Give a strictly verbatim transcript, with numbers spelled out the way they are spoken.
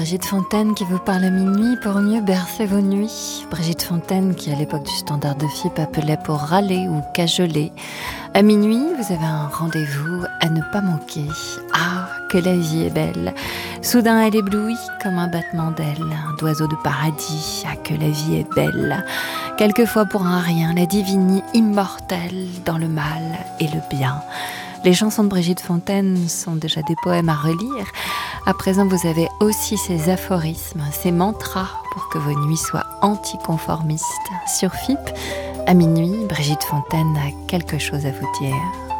Brigitte Fontaine qui vous parle à minuit pour mieux bercer vos nuits. Brigitte Fontaine qui à l'époque du Standard de F I P appelait pour râler ou cajoler. À minuit, vous avez un rendez-vous à ne pas manquer. Ah, que la vie est belle. Soudain elle éblouit comme un battement d'ailes, d'oiseau de paradis. Ah, que la vie est belle. Quelquefois pour un rien, la divine immortelle dans le mal et le bien. Les chansons de Brigitte Fontaine sont déjà des poèmes à relire. À présent, vous avez aussi ces aphorismes, ces mantras pour que vos nuits soient anticonformistes. Sur F I P, à minuit, Brigitte Fontaine a quelque chose à vous dire.